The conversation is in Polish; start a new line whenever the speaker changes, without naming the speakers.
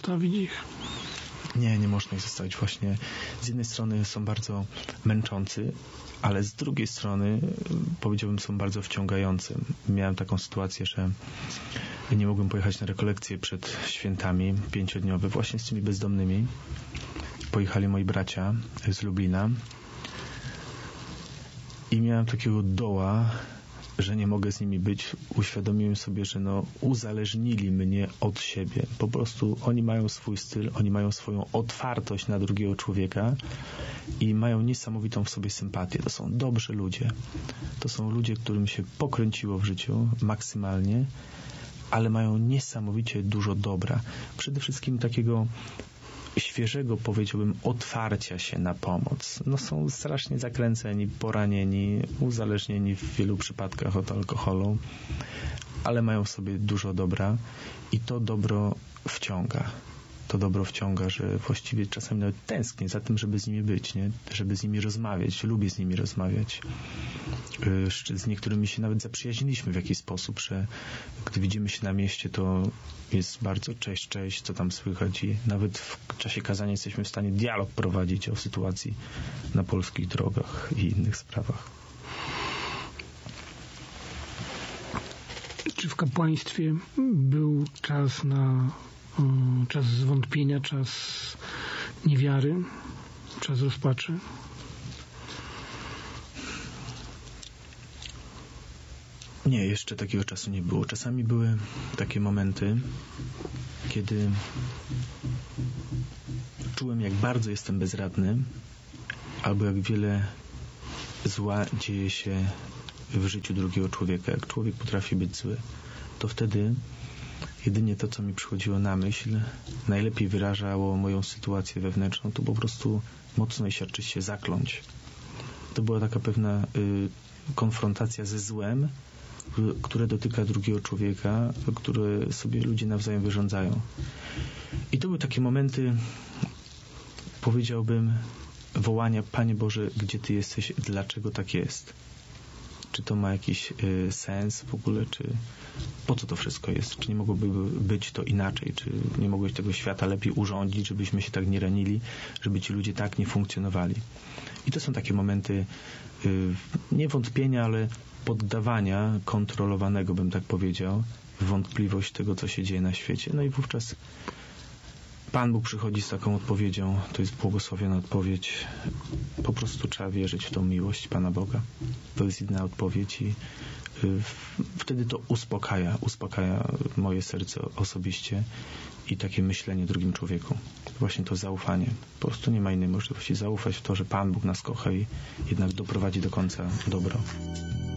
zostawić ich?
Nie można ich zostawić. Właśnie z jednej strony są bardzo męczący, ale z drugiej strony powiedziałbym są bardzo wciągający. Miałem taką sytuację, że nie mogłem pojechać na rekolekcje przed świętami 5-dniowe właśnie z tymi bezdomnymi. Pojechali moi bracia z Lublina i miałem takiego doła, że nie mogę z nimi być. Uświadomiłem sobie, że uzależnili mnie od siebie. Po prostu oni mają swój styl, oni mają swoją otwartość na drugiego człowieka i mają niesamowitą w sobie sympatię. To są dobrzy ludzie. To są ludzie, którym się pokręciło w życiu maksymalnie, ale mają niesamowicie dużo dobra. Przede wszystkim takiego świeżego, powiedziałbym, otwarcia się na pomoc. Są strasznie zakręceni, poranieni, uzależnieni w wielu przypadkach od alkoholu, ale mają w sobie dużo dobra i to dobro wciąga. To dobro wciąga, że właściwie czasami nawet tęsknię za tym, żeby z nimi być, nie? Żeby z nimi rozmawiać. Lubię z nimi rozmawiać. Z niektórymi się nawet zaprzyjaźniliśmy w jakiś sposób, że gdy widzimy się na mieście, to jest bardzo cześć, co tam słychać i nawet w czasie kazania jesteśmy w stanie dialog prowadzić o sytuacji na polskich drogach i innych sprawach.
Czy w kapłaństwie był czas czas zwątpienia, czas niewiary, czas rozpaczy?
Nie, jeszcze takiego czasu nie było. Czasami były takie momenty, kiedy czułem, jak bardzo jestem bezradny, albo jak wiele zła dzieje się w życiu drugiego człowieka. Jak człowiek potrafi być zły, to wtedy jedynie to, co mi przychodziło na myśl, najlepiej wyrażało moją sytuację wewnętrzną, to po prostu mocno i siarczyście zakląć. To była taka pewna konfrontacja ze złem, które dotyka drugiego człowieka, które sobie ludzie nawzajem wyrządzają. I to były takie momenty, powiedziałbym, wołania: Panie Boże, gdzie Ty jesteś? Dlaczego tak jest? Czy to ma jakiś sens w ogóle? Czy po co to wszystko jest? Czy nie mogłoby być to inaczej? Czy nie mogłeś tego świata lepiej urządzić, żebyśmy się tak nie ranili, żeby ci ludzie tak nie funkcjonowali? I to są takie momenty nie wątpienia, ale poddawania kontrolowanego, bym tak powiedział, wątpliwość tego, co się dzieje na świecie. No i wówczas Pan Bóg przychodzi z taką odpowiedzią, to jest błogosławiona odpowiedź. Po prostu trzeba wierzyć w tą miłość Pana Boga. To jest jedyna odpowiedź i wtedy to uspokaja moje serce osobiście i takie myślenie drugim człowieku. Właśnie to zaufanie. Po prostu nie ma innej możliwości. Zaufać w to, że Pan Bóg nas kocha i jednak doprowadzi do końca dobro.